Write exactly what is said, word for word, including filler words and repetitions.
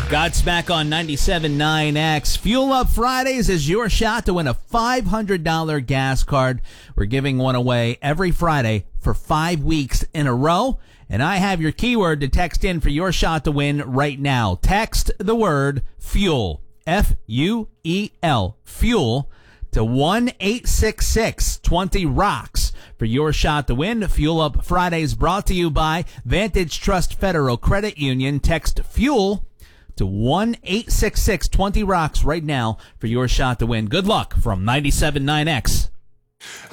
Godsmack on ninety-seven point nine X. Fuel Up Fridays is your shot to win a five hundred dollars gas card. We're giving one away every Friday for five weeks in a row. And I have your keyword to text in for your shot to win right now. Text the word FUEL, F U E L, FUEL, to one eight six six two zero rocks for your shot to win. Fuel Up Fridays brought to you by Vantage Trust Federal Credit Union. Text FUEL to one eight six six two zero rocks right now for your shot to win. Good luck from ninety-seven point nine X.